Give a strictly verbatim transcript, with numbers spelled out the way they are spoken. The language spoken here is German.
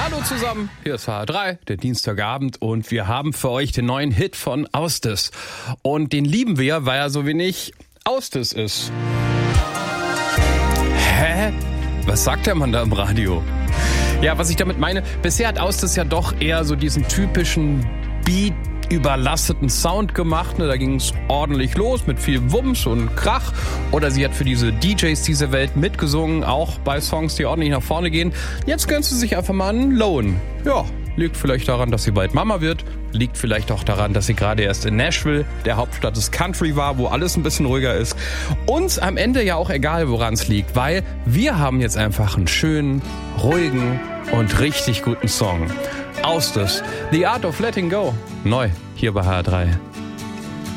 Hallo zusammen, hier ist H R drei, der Dienstagabend und wir haben für euch den neuen Hit von Austis. Und den lieben wir, weil er so wenig Austis ist. Hä? Was sagt der Mann da im Radio? Ja, was ich damit meine, bisher hat Austis ja doch eher so diesen typischen Beat überlasteten Sound gemacht, ne? Da ging es ordentlich los mit viel Wumms und Krach. Oder sie hat für diese D Js dieser Welt mitgesungen, auch bei Songs, die ordentlich nach vorne gehen. Jetzt gönnst du sich einfach mal einen Lowen. Ja, liegt vielleicht daran, dass sie bald Mama wird. Liegt vielleicht auch daran, dass sie gerade erst in Nashville, der Hauptstadt des Country, war, wo alles ein bisschen ruhiger ist. Uns am Ende ja auch egal, woran es liegt, weil wir haben jetzt einfach einen schönen, ruhigen und richtig guten Song. Austis, The Art of Letting Go. Neu, hier bei H R drei.